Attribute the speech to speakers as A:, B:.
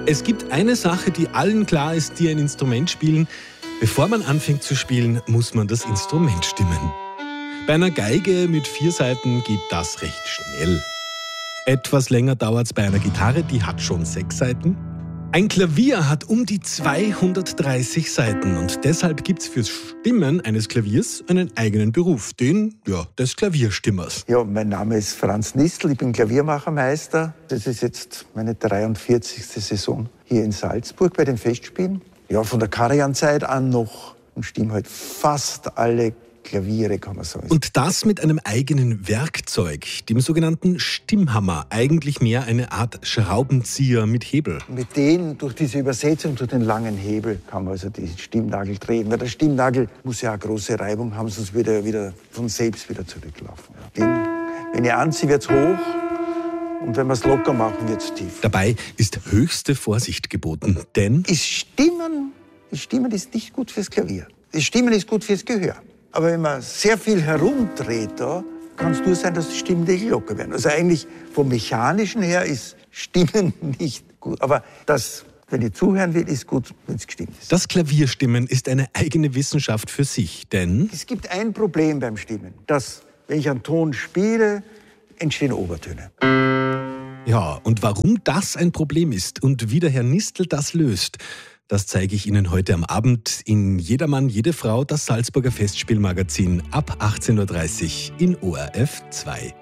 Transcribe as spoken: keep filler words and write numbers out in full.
A: Es gibt eine Sache, die allen klar ist, die ein Instrument spielen. Bevor man anfängt zu spielen, muss man das Instrument stimmen. Bei einer Geige mit vier Saiten geht das recht schnell. Etwas länger dauert es bei einer Gitarre, die hat schon sechs Saiten. Ein Klavier hat um die zweihundertdreißig Saiten und deshalb gibt es fürs Stimmen eines Klaviers einen eigenen Beruf, den ja, des Klavierstimmers.
B: Ja, mein Name ist Franz Nistl, ich bin Klaviermachermeister. Das ist jetzt meine dreiundvierzigste Saison hier in Salzburg bei den Festspielen. Ja, von der Karajan-Zeit an noch und stimme halt fast alle Klaviere, kann man sagen.
A: Und das mit einem eigenen Werkzeug, dem sogenannten Stimmhammer, eigentlich mehr eine Art Schraubenzieher mit Hebel.
B: Mit denen, durch diese Übersetzung, durch den langen Hebel, kann man also die Stimmnagel drehen. Weil der Stimmnagel muss ja eine große Reibung haben, sonst würde er wieder von selbst wieder zurücklaufen. Den, wenn ich anziehe, wird es hoch. Und wenn wir es locker machen, wird es tief.
A: Dabei ist höchste Vorsicht geboten, denn
B: Das Stimmen, das Stimmen ist nicht gut fürs Klavier. Das Stimmen ist gut fürs Gehör. Aber wenn man sehr viel herumdreht, da kann es nur sein, dass die Stimmdeckel locker werden. Also eigentlich vom Mechanischen her ist Stimmen nicht gut. Aber das, wenn ich zuhören will, ist gut, wenn es gestimmt ist.
A: das Klavierstimmen ist eine eigene Wissenschaft für sich, denn
B: Es gibt ein Problem beim Stimmen, dass, wenn ich einen Ton spiele, entstehen Obertöne.
A: ja, und warum das ein Problem ist und wie der Herr Nistl das löst, das zeige ich Ihnen heute am Abend in Jedermann, jede Frau, das Salzburger Festspielmagazin ab achtzehn Uhr dreißig in O R F zwei.